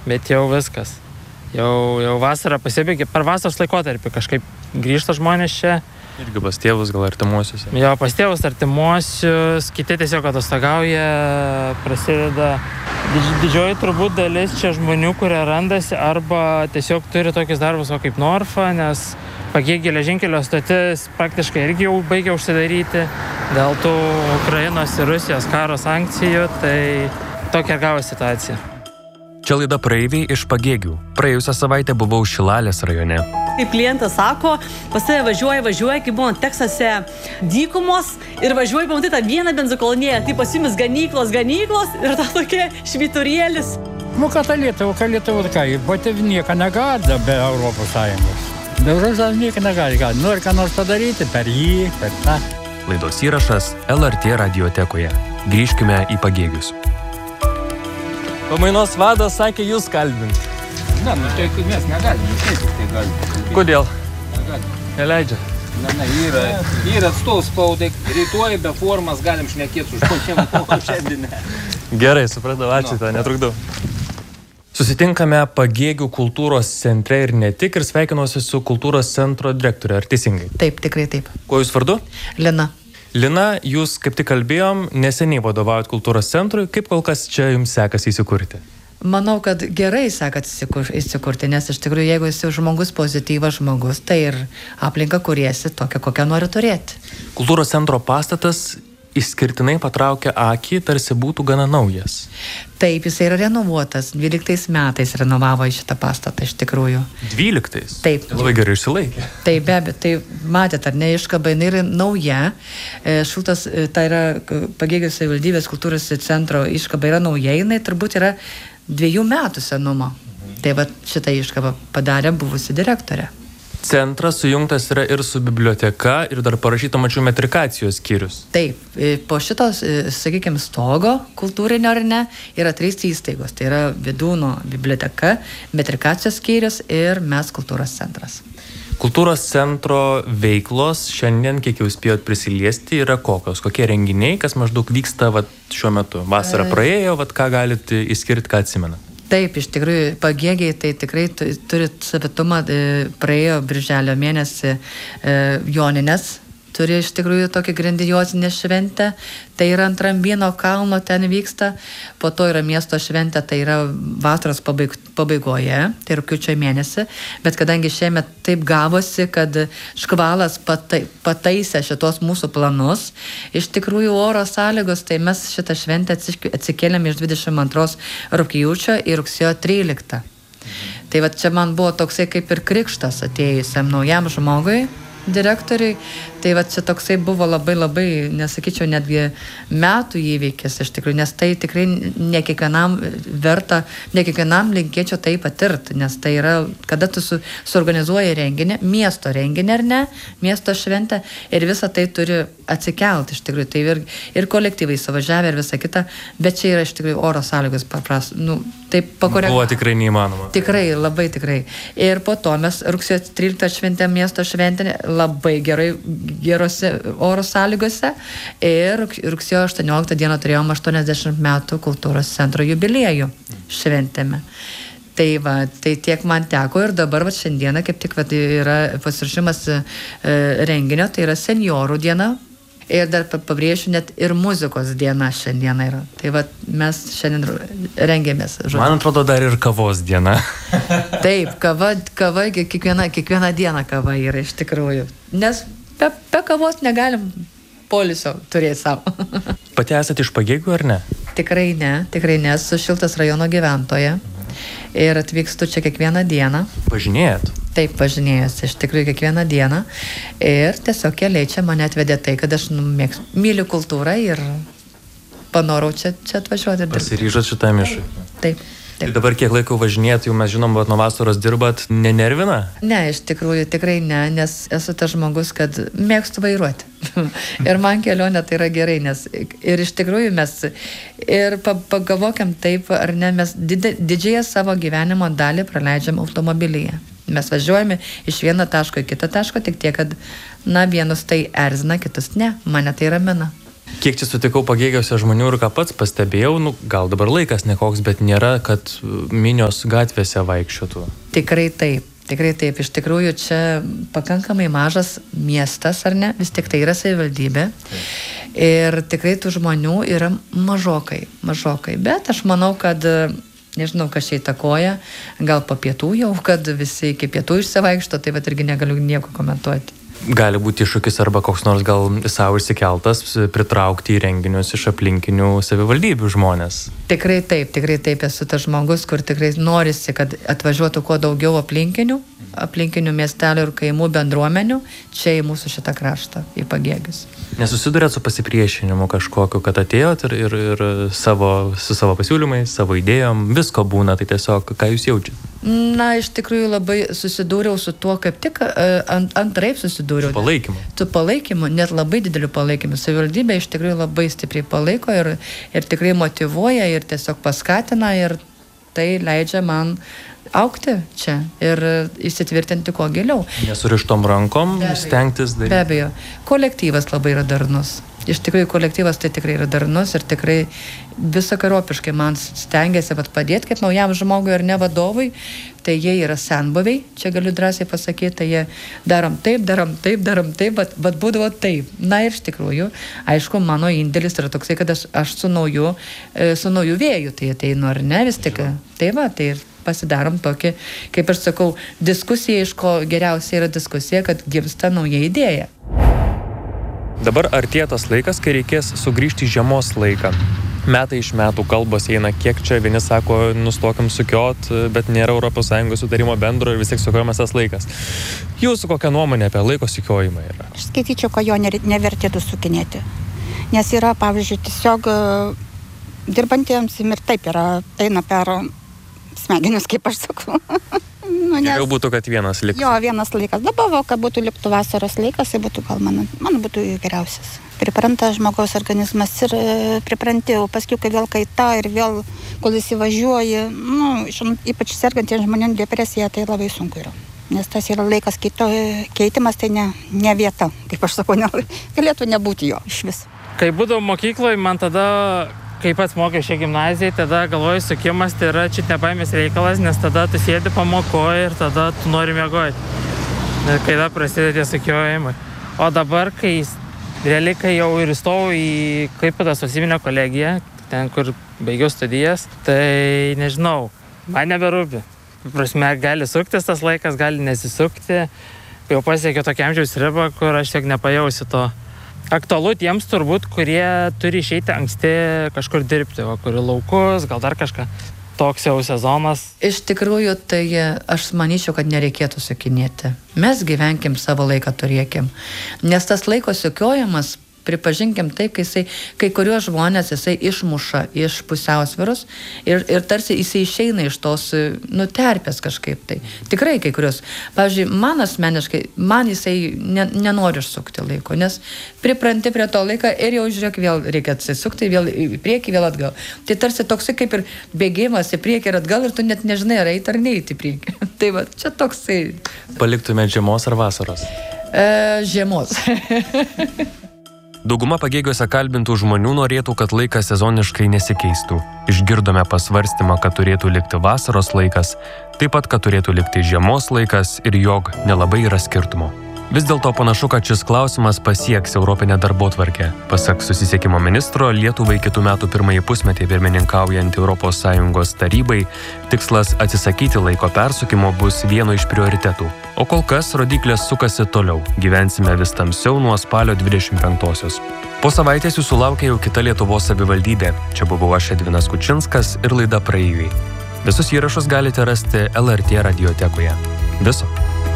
bet jau viskas. Jau vasarą pasibaigė, per vasaros laikotarpį kažkaip grįžta žmonės čia. Irgi pas tėvus, gal artimuosius. Jo, pas tėvus artimuosius, kiti tiesiog atostogauja, prasideda didžioji turbūt dalis čia žmonių, kurie randasi arba tiesiog turi tokius darbus kaip Norfa, nes Pagėgių geležinkelio stotis praktiškai irgi jau baigia užsidaryti dėl tų Ukrainos ir Rusijos karo sankcijų, tai tokia gavo situacija. Čia laida Praeiviai iš Pagėgių. Praėjusią savaitę buvau Šilalės rajone. Kaip klientas sako, pas tave važiuoja, kai buvo Teksase dykumos ir važiuoja pamatyti tą vieną benzokolonėlę, tai pas jumis ganyklos ir ta tokia švyturėlis. Ką Lietuva, būti nieko negali be Europos Sąjungos. Be Rusijos nieko negali. Nori ką nors padaryti per jį, per tą. Laidos įrašas LRT radiotekoje. Grįžkime į Pagėgius. Pamainos vadas sakė jūs kalbinti. Ne, tai mes negalime, tai galime. Kodėl? Neleidžia. Yra atstovas spaudai, rytoj be formas galim šnekėti su žmonėm, o šiandien ne. Gerai, supratau, ačiū, tą netrukdau. Susitinkame Pagėgių kultūros centre ir ne tik, ir sveikinuosi su kultūros centro direktorė, ar teisingai? Taip, tikrai taip. Kuo jūs vardu? Lina. Lina, jūs kaip tik kalbėjom, neseniai vadovaujat kultūros centrui, kaip kol kas čia jums sekasi įsikurti? Manau, kad gerai sekasi įsikurti, nes iš tikrųjų, jeigu esi žmogus, pozityvas žmogus, tai ir aplinka kuriesi tokia, kokią nori turėti. Kultūros centro pastatas išskirtinai patraukia akį, tarsi būtų gana naujas. Taip, jis yra renovuotas. 12 metais renovavo šitą pastatą iš tikrųjų. 12? Taip. Labai gerai išsilaikė. Taip, be abejo. Tai matėt, ar ne, iškaba, jinai yra nauja. Šiltas, tai yra Pagėgių savivaldybės kultūros centro iškaba yra nauja, jinai turbūt yra 2 metų senumo. Tai va šitą iškabą padarė buvusi direktorė. Centras sujungtas yra ir su biblioteka ir dar parašyta, mačiau, metrikacijos skyrius. Taip, po šitos, sakykime, stogo kultūrinio ar ne, yra 3 įstaigos. Tai yra Vidūno biblioteka, metrikacijos skyrius ir mes kultūros centras. Kultūros centro veiklos šiandien, kiek jau spėjot prisiliesti, yra kokios? Kokie renginiai, kas maždaug vyksta šiuo metu? Vasara praėjo, ką galite išskirti, ką atsimenat? Taip, iš tikrųjų, Pagėgiai tai tikrai turi savitumą, praėjo birželio mėnesį Joninės, turi iš tikrųjų tokią grandiozinę šventę, tai yra ant Rambino kalno ten vyksta, po to yra miesto šventė, tai yra vasaros pabaigoje, tai rugpjūčio mėnesį, bet kadangi šiemet taip gavosi, kad škvalas pataisė šitos mūsų planus, iš tikrųjų oro sąlygos, tai mes šitą šventę atsikėlėm iš 22 rugpjūčio į rugsėjo 13. Tai va čia man buvo toksai kaip ir krikštas atėjusiam naujam žmogui, direktoriui, tai va čia toksai buvo labai, nesakyčiau, netgi metų įvykis iš tikrųjų, nes tai tikrai ne kiekvienam verta, ne kiekvienam linkėčiau tai patirti, nes tai yra, kada tu suorganizuoji renginį, miesto renginį ar ne, miesto šventę ir visą tai turi atsikelti iš tikrųjų, tai ir kolektyvai suvažiavę ir visa kita, bet čia yra iš tikrųjų oro sąlygos taip pakoregavo. Buvo tikrai neįmanoma. Tikrai, labai tikrai. Ir po to mes rugsėjo 13 šventėm miesto šventę labai gerose oro sąlygose ir rugsėjo 18 dieną turėjom 80 metų kultūros centro jubiliejų šventėme. Tai va, tai tiek man teko ir dabar va šiandieną kaip tik yra pasiruošimas renginio, tai yra senjorų diena. Ir dar pabrėšiu, net ir muzikos diena šiandien yra. Tai va, mes šiandien rengiamės. Man atrodo, dar ir kavos diena. Taip, kava kiekvieną dieną kava yra iš tikrųjų. Nes be kavos negalim polisio turėti savo. Pati esate iš Pagėgių ar ne? Tikrai ne, esu Šiltas rajono gyventoja. Ir atvykstu čia kiekvieną dieną. Važinėjat? Taip, važinėjusi iš tikrųjų kiekvieną dieną. Ir tiesiog keliai čia mane atvedė tai, kad aš myliu kultūrą ir panorau čia atvažiuoti. Pasiryžot šitam iššūkiui? Taip. Tai dabar kiek laiko važinėjat, jau mes žinom, bet nuo vasaros dirbat, nenervina? Ne, iš tikrųjų tikrai ne, nes esu tas žmogus, kad mėgstu vairuoti. Ir man kelionė tai yra gerai, nes ir iš tikrųjų mes ir pagalvokiam taip, ar ne, mes didžiąją savo gyvenimo dalį praleidžiam automobilyje. Mes važiuojame iš vieno taško į kitą taško, tik tiek, kad vienus tai erzina, kitus ne, mane tai ramina. Kiek čia sutikau Pagėgiuose žmonių ir ką pats pastebėjau, gal dabar laikas nekoks, bet nėra, kad minios gatvėse vaikščiotų. Tikrai taip. Iš tikrųjų, čia pakankamai mažas miestas, ar ne? Vis tik tai yra savivaldybė. Ir tikrai tų žmonių yra mažokai. Bet aš manau, kad nežinau, kas čia įtakoja, gal po pietų jau, kad visi iki pietų išsivaikšto, tai irgi negaliu nieko komentuoti. Gali būti iššūkis arba koks nors gal savo išsikeltas pritraukti į renginius iš aplinkinių savivaldybių žmonės. Tikrai taip, esu tas žmogus, kur tikrai norisi, kad atvažiuotų kuo daugiau aplinkinių miestelių ir kaimų bendruomenių čia į mūsų šitą kraštą, į Pagėgius. Nesusidurėt su pasipriešinimu kažkokiu, kad atėjot ir su savo pasiūlymais, savo idėjom, visko būna, tai tiesiog ką jūs jaučiat? Iš tikrųjų labai susidūriau su tuo, kaip tik antraip susidūriau. Su palaikymu, net labai dideliu palaikymu. Savivaldybė iš tikrųjų labai stipriai palaiko ir tikrai motyvuoja ir tiesiog paskatina ir tai leidžia man augti čia ir įsitvirtinti kuo giliau. Nesurištom rankom stengtis daryti. Be abejo. Kolektyvas labai yra darnus. Iš tikrųjų, kolektyvas tai tikrai yra darnus ir tikrai visakaropiškai man stengiasi padėti kaip naujam žmogui ir ne vadovui. Tai jie yra senbuviai, čia galiu drąsiai pasakyti, tai jie darom taip, bet būdavo taip. Na ir iš tikrųjų, aišku, mano indėlis yra toksai, kad aš su nauju vėju, tai ateinu ar ne vis tik. Tai ir pasidarom tokį, kaip aš sakau, diskusiją, iš ko geriausia yra diskusija, kad gimsta nauja idėja. Dabar artėja tas laikas, kai reikės sugrįžti į žiemos laiką. Metai iš metų kalbos eina, kiek čia vieni sako, nustokim sukiot, bet nėra ES sutarimo bendro ir vis tiek sukiojamas tas laikas. Jūsų kokia nuomonė apie laiko sukiojimą yra? Aš skaityčiau, kad jo nevertėtų sukinėti. Nes yra, pavyzdžiui, tiesiog dirbantiems ir taip eina per smegenis, kaip aš sakau. Geriau būtų, kad vienas liktų. Jo, vienas laikas. Dabar, kad būtų liktų vasaros laikas, tai būtų gal man būtų geriausias. Pripranta žmogaus organizmas ir pripranti, o paskui, kai vėl kaita ir vėl, kol įsivažiuoji, ypač sergantiems žmonėms depresija, tai labai sunku yra. Nes tas yra laikas keitimas, tai ne vieta, kaip aš sakau, galėtų nebūti jo iš vis. Kai būdavau mokykloje, man tada, kai pats mokiau šią gimnaziją, tada galvoju, sukimas tai yra čia nepaimės reikalas, nes tada tu sėdi pamokoji ir tada tu nori miegoti. Kai tada prasideda tie sukiojimai. O dabar, kai jau ir įstojau į Klaipėdos valstybinę kolegiją, ten, kur baigiau studijas, tai nežinau, man neberūpi. Prasme, gali suktis tas laikas, gali nesisukti. Jau pasiekiau tokią amžiaus ribą, kur aš tiek nepajausiu to. Aktualu tiems turbūt, kurie turi išeiti anksti kažkur dirbti, kuri laukus, gal dar kažką. Toks jau sezonas. Iš tikrųjų, tai aš manyčiau, kad nereikėtų sukinėti. Mes gyvenkim savo laiką turėkim. Nes tas laiko sukiojimas, pripažinkim taip, kai kuriuos žmonės jisai išmuša iš pusiausvyros ir tarsi jisai išeina iš tos terpės kažkaip tai. Tikrai kai kuriuos. Pavyzdžiui, man asmeniškai, jisai nenori išsukti laiko, nes pripranti prie to laiką ir jau žiūrėk, vėl reikia atsisukti, vėl į priekį, vėl atgal. Tai tarsi toksai kaip ir bėgimas į priekį ir atgal ir tu net nežinai, ar eiti ar neiti į priekį. Tai va, čia toksai. Paliktumėt žiemos ar vasaros? Žiemos. Dauguma Pagėgiuose kalbintų žmonių norėtų, kad laikas sezoniškai nesikeistų. Išgirdome pasvarstymą, kad turėtų likti vasaros laikas, taip pat, kad turėtų likti žiemos laikas ir jog nelabai yra skirtumo. Vis dėlto panašu, kad šis klausimas pasieks Europinę darbotvarkę. Pasak susisiekimo ministro, Lietuvai kitų metų pirmąjį pusmetį pirmininkaujant ES tarybai, tikslas atsisakyti laiko persukimo bus vieno iš prioritetų. O kol kas rodiklės sukasi toliau. Gyvensime vis tamsiau nuo spalio 25-osios. Po savaitės jūsų laukia jau kita Lietuvos savivaldybė. Čia buvau aš Edvinas Kučinskas ir laida Praeiviai. Visus įrašus galite rasti LRT radiotekoje. Viso.